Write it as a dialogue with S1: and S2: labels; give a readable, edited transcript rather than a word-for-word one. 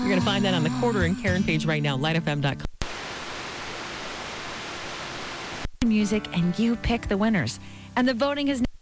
S1: You're going to find that on the Quarter and Karen page right now, lightfm.com.
S2: Music, and you pick the winners. And the voting has